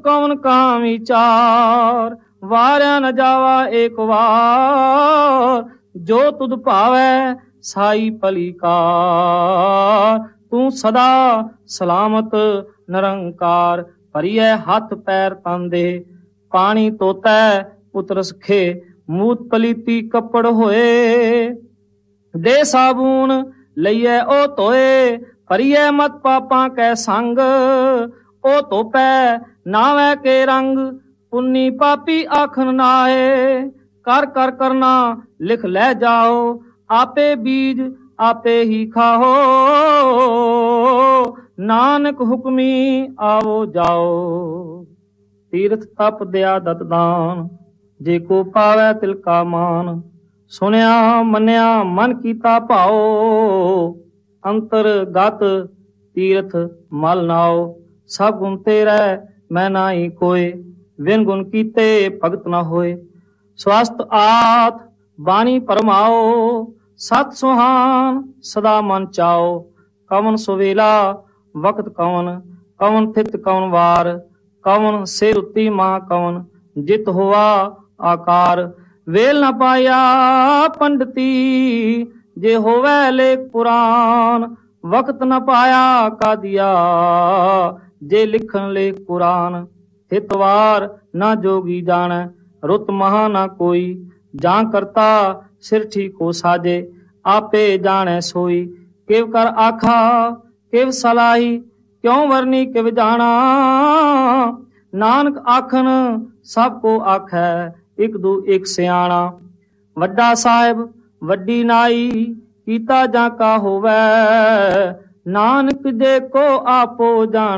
कौन का विचार, वार्या न जावा एक बार। जो तुद भावै साई भली कार, तू सदा सलामत निरंकार। भरिए हथ पैर तन दे, पानी तोतै पुत्र सखे। मूत पलीती कपड़ होए, दे साबून लइए ओ धोए। भरिए मत पापां कै संग, ओ धोपै नावै के रंग। पुन्नी पापी आखन नाए, कर कर करना लिख लै जाओ। आपे बीज आपे ही खाओ, नानक हुक्मी आवो जाओ। तीर्थ तप दया दत दान, जे को पावै तिल का मान। सुनिया मन्या मन कीता भाओ, अंतर गत तीर्थ मल नाओ। सब गुण तेरै मैं नाई कोय, बिन गुण कीते भगत न होए। स्वस्थ आत बाणी परमाओ, सत सुहान सदा मन चाओ। कवन सुवेला वक्त कवन, कवन थित कवन वार। कवन सिर उत्ती मां कवन, जित हुआ आकार। वेल न पाया पंडिती, जे होवे लेख पुराण। वक्त न पाया का दिया, जे लिखन लेख पुराण। हितवार न जोगी जाने, रुत महा न कोई। जां करता सिर ठीक हो साजे, आपे जाने सोई। किव कर आखा किव सलाही, क्यों वरनी किव जाना। नानक आखन सब को आखै, एक दू एक सियाणा। वड्डा साहिब वड्डी नाई, कीता जां का होवै। नानक जे को आपो जान